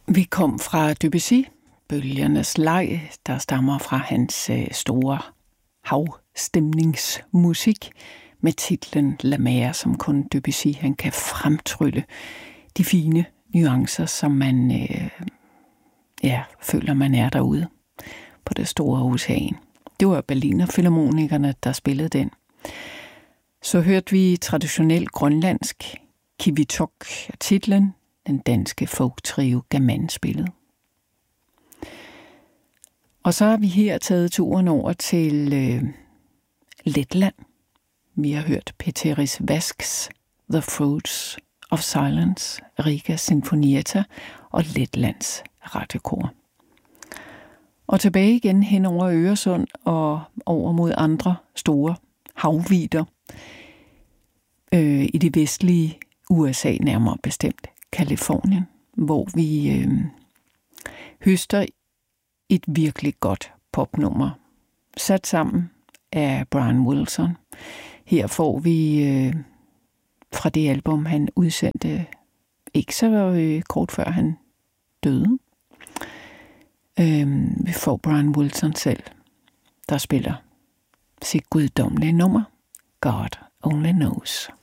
Vi kom fra Debussy, Bølgernes Leg, der stammer fra hans store havstemningsmusik med titlen La Mer, som kun Debussy han kan fremtrylle de fine nuancer, som man føler, man er derude på det store ocean. Det var Berliner Filharmonikerne, der spillede den. Så hørte vi traditionel grønlandsk Kivitok titlen, den danske folktrio Gaman spillede. Og så har vi her taget turen over til Letland. Vi har hørt Peteris Vasks The Fruits of Silence, Riga Sinfonietta og Letlands radiokor. Og tilbage igen hen over Øresund og over mod andre store havvidder i det vestlige USA, nærmere bestemt Californien, hvor vi høster et virkelig godt popnummer, sat sammen af Brian Wilson. Her får vi fra det album, han udsendte ikke så kort før han døde. Vi får Brian Wilson selv, der spiller sit guddommelige nummer, God Only Knows.